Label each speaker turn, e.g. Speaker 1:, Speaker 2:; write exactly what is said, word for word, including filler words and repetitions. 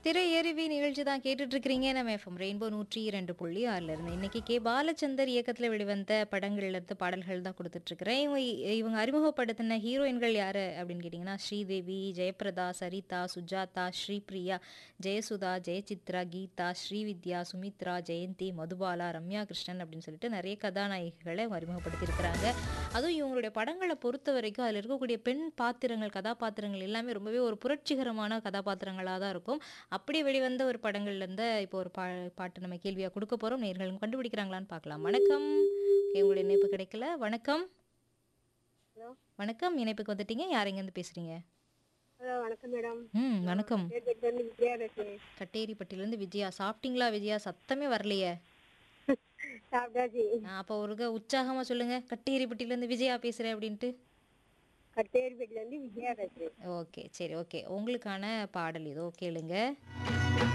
Speaker 1: திரையருவி நிகழ்ச்சி தான் கேட்டுட்டு இருக்கிறீங்க. நம்ம எஃப்எம் ரெயின்போ நூற்றி இரண்டு புள்ளி ஆறுல இருந்து. இன்னைக்கு கே பாலச்சந்தர் இயக்கத்துல வெளிவந்த படங்கள்ல இருந்து பாடல்கள் தான் கொடுத்துட்டு இருக்கிறேன். இவங்க இவங்க அறிமுகப்படுத்தின ஹீரோயின்கள் யாரு அப்படின்னு கேட்டிங்கன்னா, ஸ்ரீதேவி, ஜெயபிரதா, சரிதா, சுஜாதா, ஸ்ரீபிரியா, ஜெயசுதா, ஜெயசித்ரா, கீதா, ஸ்ரீவித்யா, சுமித்ரா, ஜெயந்தி, மதுபாலா, ரம்யா கிருஷ்ணன் அப்படின்னு சொல்லிட்டு நிறைய கதாநாயகிகளை அவங்க அறிமுகப்படுத்தியிருக்கிறாங்க. அதுவும் இவங்களுடைய படங்களை பொறுத்த வரைக்கும் அதில் இருக்கக்கூடிய பெண் பாத்திரங்கள், கதாபாத்திரங்கள் எல்லாமே ரொம்பவே ஒரு புரட்சிகரமான கதாபாத்திரங்களாக தான் இருக்கும். அப்படி வெளிவந்த ஒரு படங்கள்ல இருந்து இப்போ ஒரு பா பாட்டு நம்ம கேள்வியா குடுக்க போறோம். நேயர்களும் கண்டுபிடிக்கிறாங்களான்னு பார்க்கலாம். வணக்கம். ஓகே, உங்களுடைய இணைப்பு கிடைக்கல. வணக்கம்.
Speaker 2: ஹலோ
Speaker 1: வணக்கம். இணைப்புக்கு வந்துட்டீங்க. யார் எங்கேருந்து பேசுறீங்க?
Speaker 2: ஹலோ வணக்கம் மேடம்.
Speaker 1: ம்
Speaker 2: நான்
Speaker 1: வணக்கம்.
Speaker 2: கட்டேரிப்பட்டிலேருந்து விஜயா பேசுகிறேன்.
Speaker 1: கட்டேரிப்பட்டிலேருந்து விஜயா. சாப்பிட்டீங்களா விஜயா? சத்தமே வரலையே.
Speaker 2: சாப்பிட்டாச்சு.
Speaker 1: ஆ, அப்போ ஒரு உற்சாகமா சொல்லுங்க. கட்டேரிப்பட்டிலேருந்து விஜயா பேசுறேன் அப்படின்ட்டு.
Speaker 2: கட்டேரிப்பட்டிலேருந்து விஜயா பேசுகிறேன்.
Speaker 1: ஓகே, சரி, ஓகே. உங்களுக்கான பாடல் இதோ கேளுங்க.